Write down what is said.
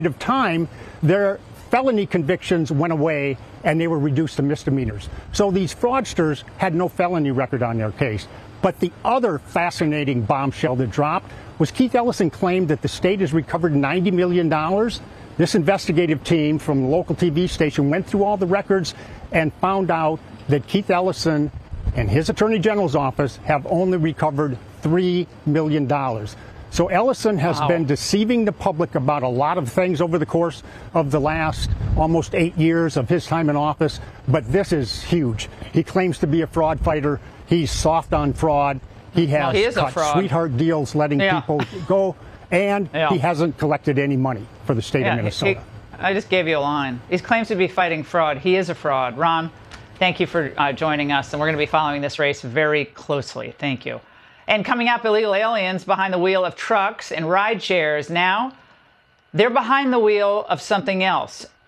of time, their felony convictions went away and they were reduced to misdemeanors. So these fraudsters had no felony record on their case. But the other fascinating bombshell that dropped was Keith Ellison claimed that the state has recovered $90 million. This investigative team from the local TV station went through all the records and found out that Keith Ellison and his Attorney General's office have only recovered $3 million. So Ellison has been deceiving the public about a lot of things over the course of the last almost 8 years of his time in office. But this is huge. He claims to be a fraud fighter. He's soft on fraud. He has cut sweetheart deals letting people go. And he hasn't collected any money for the state of Minnesota. I just gave you a line. He claims to be fighting fraud. He is a fraud. Ron, thank you for joining us. And we're going to be following this race very closely. Thank you. And coming up, illegal aliens behind the wheel of trucks and ride shares. Now, they're behind the wheel of something else.